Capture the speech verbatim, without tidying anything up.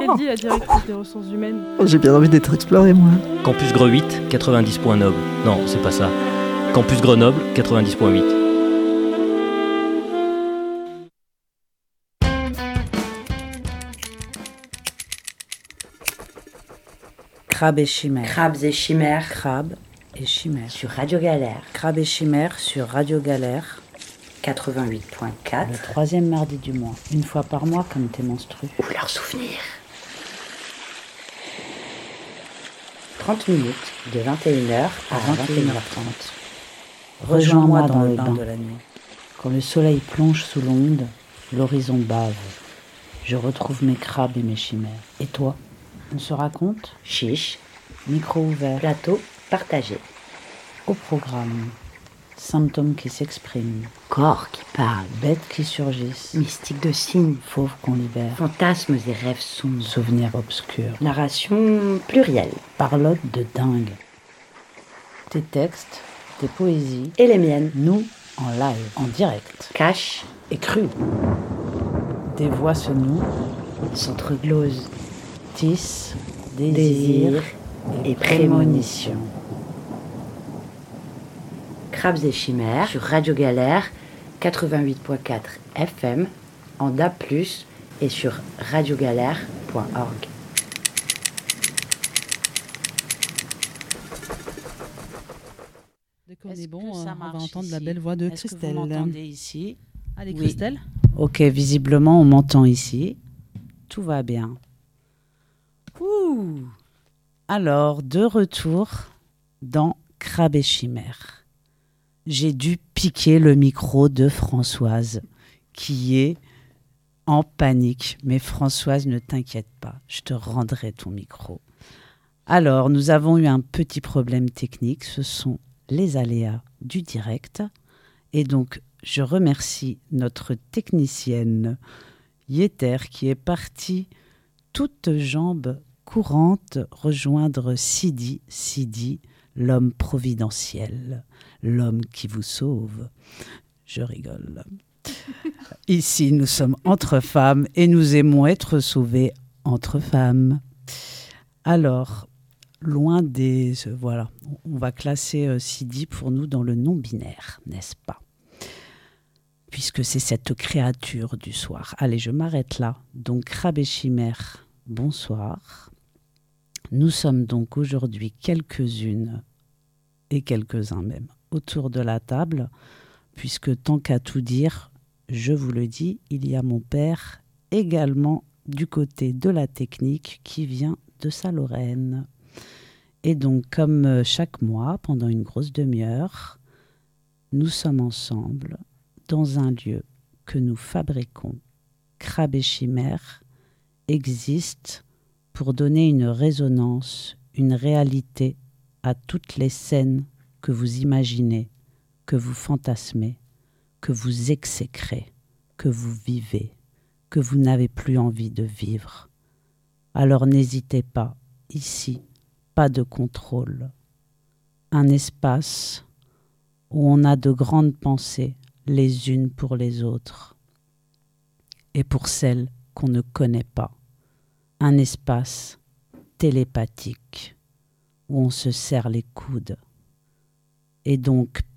qu'elle dit, la directrice des ressources humaines? J'ai bien envie d'être exploré, moi. Campus Gre huit, quatre-vingt-dix point Noble. Non, c'est pas ça. Campus Grenoble, quatre-vingt-dix point huit. Crabes et chimères. Crabes et chimères. Crabes et chimères. Sur Radio Galère. Crabes et chimères sur Radio Galère. quatre-vingt-huit point quatre. Le troisième mardi du mois. Une fois par mois comme tes menstrues. Ou leurs souvenirs. trente minutes de vingt et une heures à vingt et une heures trente. Rejoins-moi dans le bain de la nuit. Quand le soleil plonge sous l'onde, l'horizon bave. Je retrouve mes crabes et mes chimères. Et toi, on se raconte? Chiche. Micro ouvert. Plateau partagé. Au programme. Symptômes qui s'expriment. Corps qui parle. Bêtes qui surgissent. Mystique de signes. Fauves qu'on libère. Fantasmes et rêves sombres. Souvenirs obscurs. Narration plurielle. Parlotte de dingue. Tes textes, tes poésies. Et les miennes. Nous, en live, en direct. Cash et cru. Des voix se nouent. S'entreglosent. Tissent. Désir, Désir et, et prémonition. prémonition. Crabes et chimères sur Radio Galère, quatre-vingt-huit point quatre F M, en D A B plus, et sur radiogalère point org. Dès qu'on est bon, on va entendre la belle voix de Est-ce Christelle. que vous m'entendez ici? Allez, Oui. Christelle. Ok, visiblement on m'entend ici. Tout va bien. Ouh. Alors, de retour dans Crabes et chimères. J'ai dû piquer le micro de Françoise, qui est en panique. Mais Françoise, ne t'inquiète pas, je te rendrai ton micro. Alors, nous avons eu un petit problème technique. Ce sont les aléas du direct. Et donc, je remercie notre technicienne Yéter qui est partie toutes jambes courantes rejoindre Sidi, Sidi, l'homme providentiel, l'homme qui vous sauve. Je rigole. Ici, nous sommes entre femmes et nous aimons être sauvés entre femmes. Alors, loin des... Euh, voilà, on va classer euh, Sidi pour nous dans le non-binaire, n'est-ce pas? Puisque c'est cette créature du soir. Allez, je m'arrête là. Donc, Crabes et chimères, bonsoir. Nous sommes donc aujourd'hui quelques-unes et quelques-uns même autour de la table, puisque tant qu'à tout dire, je vous le dis, il y a mon père également du côté de la technique qui vient de sa Lorraine. Et donc, comme chaque mois, pendant une grosse demi-heure, nous sommes ensemble dans un lieu que nous fabriquons. Crabes et chimères existe pour donner une résonance, une réalité à toutes les scènes que vous imaginez, que vous fantasmez, que vous exécrez, que vous vivez, que vous n'avez plus envie de vivre. Alors n'hésitez pas, ici, pas de contrôle. Un espace où on a de grandes pensées les unes pour les autres et pour celles qu'on ne connaît pas. Un espace télépathique où on se serre les coudes. Et donc,